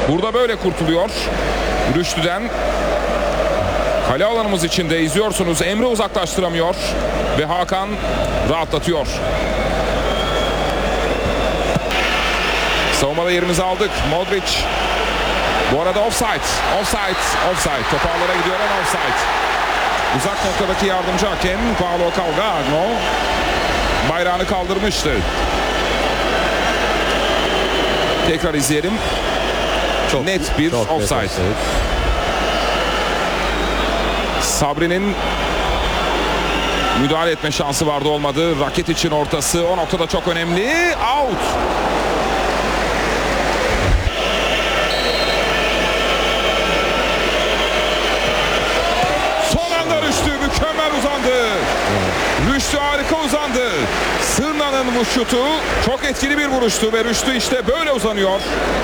Burada böyle kurtuluyor Rüştü'den. Kale alanımız içinde izliyorsunuz. Emre uzaklaştıramıyor ve Hakan rahatlatıyor. Savunmada yerimizi aldık. Modric. Bu arada offside. Toparlara gidiyor ama offside. Uzak noktadaki yardımcı hakem Paolo Calgagno bayrağını kaldırmıştı. Tekrar izleyelim. Çok net bir offside. Sabri'nin müdahale etme şansı vardı, olmadı. Rakitic'in ortası o noktada çok önemli. Out. Son anda Rüştü mükemmel uzandı. Rüştü harika uzandı. Sırna'nın bu şutu çok etkili bir vuruştu ve Rüştü işte böyle uzanıyor.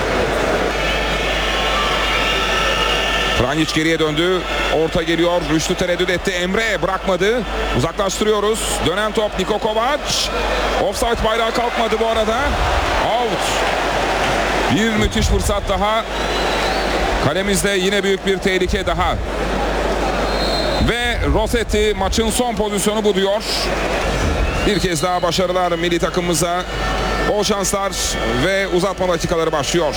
Pranjic geriye döndü. Orta geliyor. Rüştü tereddüt etti. Emre bırakmadı. Uzaklaştırıyoruz. Dönen top Niko Kovac. Offside bayrağı kalkmadı bu arada. Out. Bir müthiş fırsat daha. Kalemizde yine büyük bir tehlike daha. Ve Rossetti maçın son pozisyonu bu diyor. Bir kez daha başarılar milli takımımıza. Bol şanslar ve uzatma dakikaları başlıyor.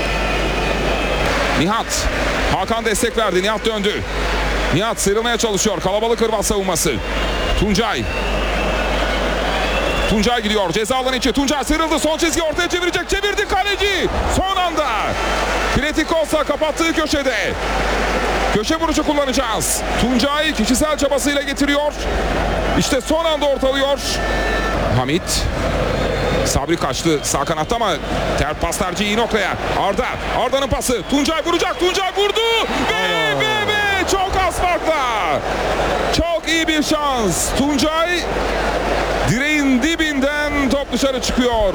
Nihat. Hakan destek verdi. Nihat döndü. Nihat sıyrılmaya çalışıyor. Kalabalık Hırvat savunması. Tuncay. Tuncay gidiyor. Ceza alanı içi. Tuncay sıyrıldı. Son çizgi ortaya çevirecek. Çevirdi kaleci. Son anda. Pletikosa kapattığı köşede. Köşe vuruşu kullanacağız. Tuncay kişisel çabasıyla getiriyor. İşte son anda ortalıyor. Hamit. Sabri kaçtı sağ kanatta ama pas tercihi iyi noktaya. Arda. Arda'nın pası. Tuncay vuracak. Tuncay vurdu. Ve çok az farkla. Çok iyi bir şans. Tuncay direğin dibinden top dışarı çıkıyor.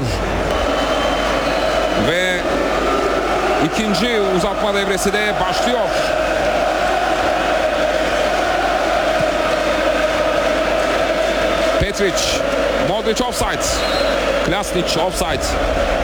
Ve ikinci uzatma devresi de başlıyor. Petric. Modric offside. Klasnic offside.